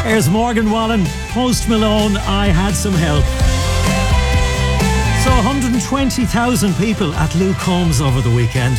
There's Morgan Wallen, Post Malone, I Had Some Help. So 120,000 people at Luke Combs over the weekend.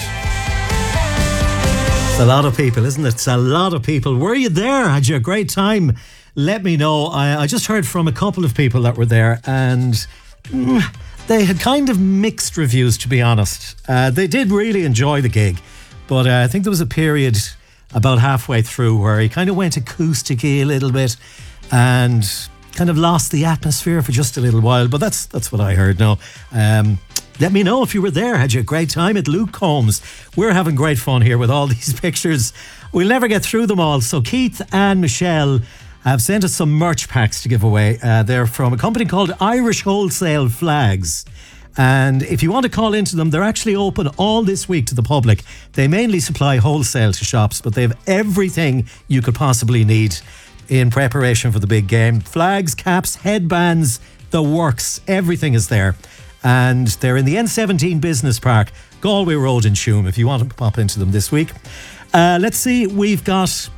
It's a lot of people, isn't it? It's a lot of people. Were you there? Had you a great time? Let me know. I just heard from a couple of people that were there, and they had kind of mixed reviews, to be honest. They did really enjoy the gig, but I think there was a period about halfway through where he kind of went acoustic-y a little bit and kind of lost the atmosphere for just a little while. But that's what I heard now. Let me know if you were there. Had you a great time at Luke Combs? We're having great fun here with all these pictures. We'll never get through them all. So Keith and Michelle have sent us some merch packs to give away. They're from a company called Irish Wholesale Flags. And if you want to call into them, they're actually open all this week to the public. They mainly supply wholesale to shops, but they have everything you could possibly need in preparation for the big game. Flags, caps, headbands, the works, everything is there. And they're in the N17 Business Park, Galway Road in Tuam, if you want to pop into them this week. Let's see, we've got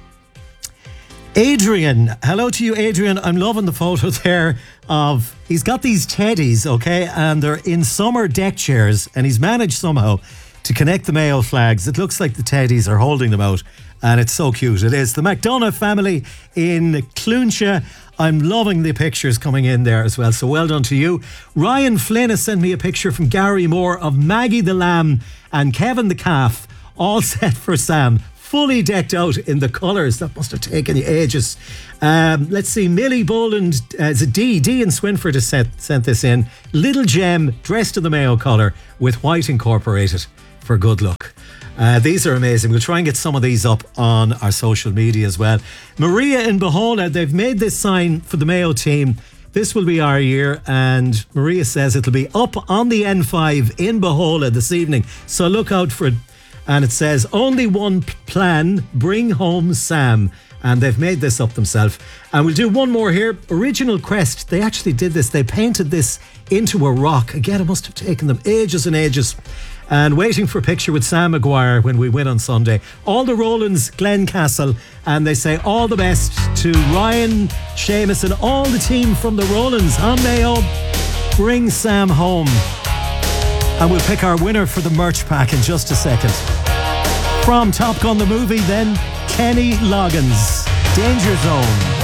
Adrian. Hello to you, Adrian. I'm loving the photo there of, he's got these teddies, okay, and they're in summer deck chairs, and he's managed somehow to connect the Mayo flags. It looks like the teddies are holding them out, and it's so cute. It is the McDonough family in Clooncha. I'm loving the pictures coming in there as well, so well done to you. Ryan Flynn has sent me a picture from Gary Moore of Maggie the Lamb and Kevin the Calf, all set for Sam, fully decked out in the colours. That must have taken you ages. Let's see, Millie Boland, it's a D in Swinford has sent this in. Little Gem dressed in the Mayo colour with white incorporated for good luck. These are amazing. We'll try and get some of these up on our social media as well. Maria in Behola, they've made this sign for the Mayo team. This will be our year, and Maria says it'll be up on the N5 in Behola this evening, so look out for it. And it says, only one plan, bring home Sam. And they've made this up themselves. And we'll do one more here. Original Crest, they actually did this. They painted this into a rock. Again, it must have taken them ages and ages. And waiting for a picture with Sam Maguire when we win on Sunday. All the Rolands, Glencastle. And they say all the best to Ryan, Seamus and all the team from the Rolands. On Mayo, bring Sam home. And we'll pick our winner for the merch pack in just a second. From Top Gun the movie then, Kenny Loggins, Danger Zone.